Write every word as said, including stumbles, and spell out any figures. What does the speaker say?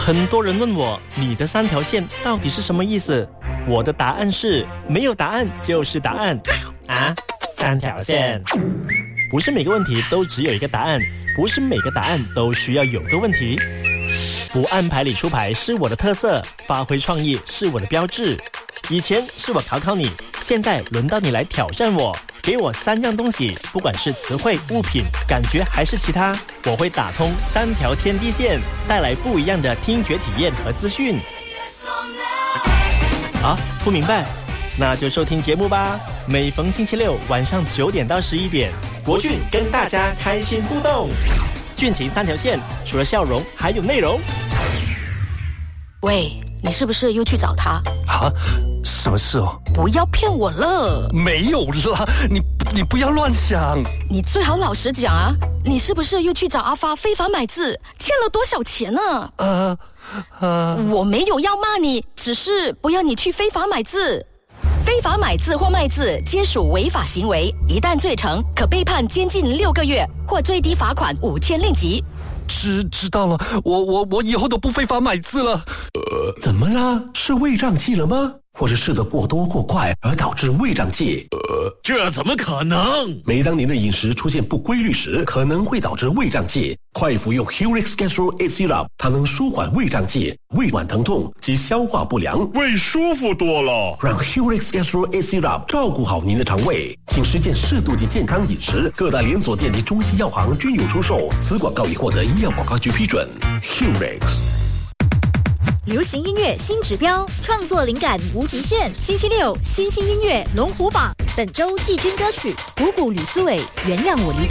很多人问我，你的三条线到底是什么意思？我的答案是，没有答案就是答案。啊，三条线。不是每个问题都只有一个答案，不是每个答案都需要有个问题。不按牌理出牌是我的特色，发挥创意是我的标志。以前是我考考你，现在轮到你来挑战我。给我三样东西，不管是词汇、物品、感觉还是其他，我会打通三条天地线，带来不一样的听觉体验和资讯。啊，不明白？那就收听节目吧。每逢星期六晚上九点到十一点，国俊跟大家开心互动。俊情三条线，除了笑容，还有内容。 喂，你是不是又去找他？ 啊，什么事哦？ 不要骗我了！ 没有啦，你你不要乱想。 你最好老实讲啊，你是不是又去找阿发非法买字，欠了多少钱呢？ 呃呃， 我没有要骂你，只是不要你去非法买字。非法买字或卖字皆属违法行为，一旦罪成，可被判监禁六个月或最低罚款五千令吉。 知知道了，我我我以后都不非法买字了。 呃，怎么啦？是胃胀气了吗？或是吃得过多过快而导致胃胀气？ 呃，这怎么可能？ 每当您的饮食出现不规律时，可能会导致胃胀气。快服用 Hurix Gastro eight Syrup， 它能舒缓胃胀气、胃脘疼痛及消化不良， 胃舒服多了。 让 Hurix Gastro eight Syrup 照顾好您的肠胃，请实践适度及健康饮食。各大连锁店及中西药行均有出售。此广告已获得医药广告局批准。Hurix。 流行音乐新指标，创作灵感无极限。星期六，新兴音乐龙虎榜。本周季军歌曲：谷谷吕思伟《原谅我离开》。